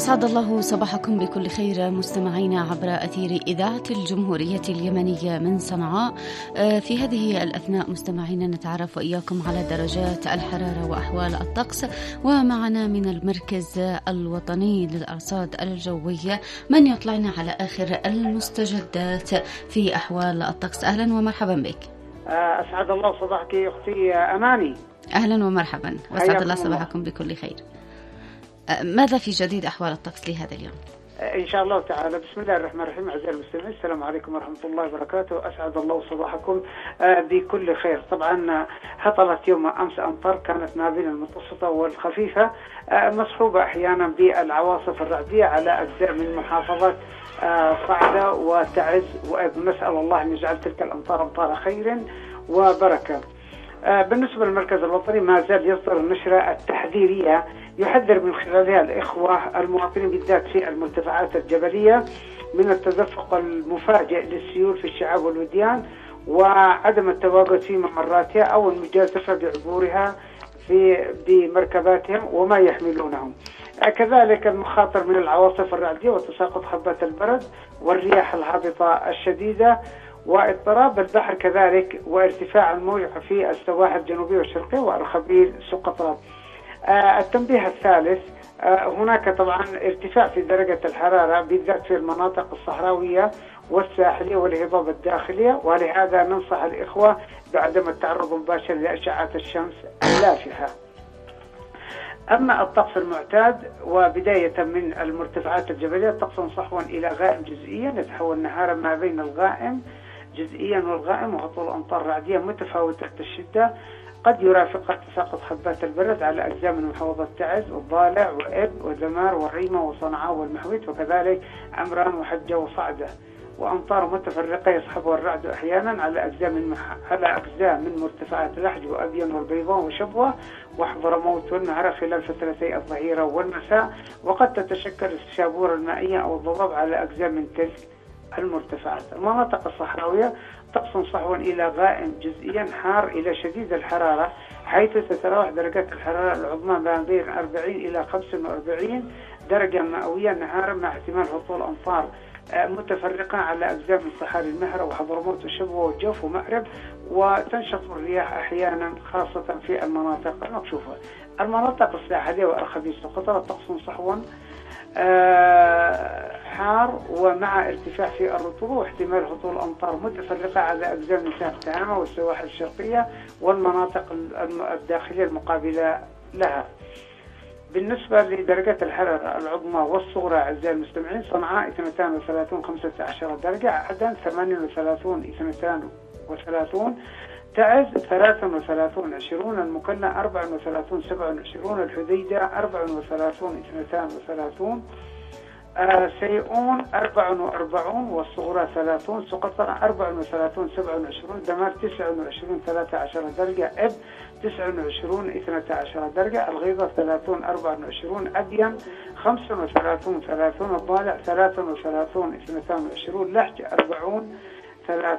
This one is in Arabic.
أسعد الله صباحكم بكل خير مستمعينا عبر أثير إذاعة الجمهورية اليمنية من صنعاء. في هذه الأثناء مستمعينا نتعرف وإياكم على درجات الحرارة وأحوال الطقس، ومعنا من المركز الوطني للأرصاد الجوية من يطلعنا على آخر المستجدات في أحوال الطقس. أهلا ومرحبا بك. أسعد الله صباحك أختي أماني. أهلا ومرحبا، وأسعد الله صباحكم بكل خير. ماذا في جديد أحوال الطقس لهذا اليوم؟ إن شاء الله تعالى. بسم الله الرحمن الرحيم. أعزائي المستمعين، السلام عليكم ورحمة الله وبركاته. أسعد الله صباحكم بكل خير. طبعا هطلت يوم أمس أمطار كانت ما بين المتوسطة والخفيفة، مصحوبة أحيانا بالعواصف الرعدية على أجزاء من محافظات صعدة وتعز، ونسأل الله أن يجعل تلك الأمطار أمطار خير وبركة. بالنسبة للمركز الوطني ما زال يصدر النشرة التحذيرية يحذر من خلالها الإخوة المواطنين بالذات في المرتفعات الجبلية من التدفق المفاجئ للسيول في الشعاب والوديان، وعدم التواجد في ممراتها أو المجازفة بعبورها بمركباتهم وما يحملونهم. كذلك المخاطر من العواصف الرعدية وتساقط حبات البرد والرياح الهابطة الشديدة واضطراب البحر كذلك، وارتفاع الموج في السواحل الجنوبية والشرقية وأرخبيل سقطرى. التنبيه الثالث، هناك طبعا ارتفاع في درجة الحرارة بالذات في المناطق الصحراوية والساحلية والهضاب الداخلية، ولهذا ننصح الإخوة بعدم التعرض المباشر لأشعة الشمس اللافحة. أما الطقس المعتاد وبداية من المرتفعات الجبلية، طقس صحوا إلى غائم جزئيا يتحول نهارا ما بين الغائم جزئيا والغائم، وهطول أمطار رعدية متفاوتة الشدة قد يرافقها تساقط حبات البرد على أجزاء من محافظة تعز والضالع وإب ودمار والريمة وصنعاء والمحويت، وكذلك عمران وحجة وصعدة، وأمطار متفرقة يصحبها الرعد أحيانا على أجزاء من مرتفعات لحج وأبين والبيضاء وشبوة وحضرموت والنهر خلال فترتي الظهيرة والمساء، وقد تتشكل الشابورة المائية أو الضباب على أجزاء من تلك المرتفعات. المناطق الصحراوية طقس صحو إلى غائم جزئيا حار إلى شديد الحرارة، حيث تتراوح درجات الحرارة العظمى ما بين 40 إلى 45 درجة مئوية نهارا، مع احتمال هطول أمطار متفرقة على أجزاء من صحاري المهرة وحضرموت وشبوة والجوف ومأرب، وتنشط الرياح أحيانا خاصة في المناطق المكشوفة. المناطق الساحلية وأرخبيل سقطرى طقس صحو حار ومع ارتفاع في الرطوبة واحتمال هطول أمطار متفرقة على أجزاء من ساحل تهامة والسواحل الشرقية والمناطق الداخلية المقابلة لها. بالنسبة لدرجات الحرارة العظمى والصغرى أعزائي المستمعين، صنعاء 32 15 درجة، عدن 38 32، تعز 33 20، المكلا 34 27، الحديدة 34 32، سيئون 44 والصغرى 30، سقطرى 34 27، دمار 29 13 درجة، إب 29 12 درجة، الغيضة 30 24، أبين 35 30، الضالع 33 22، لحج 40 30.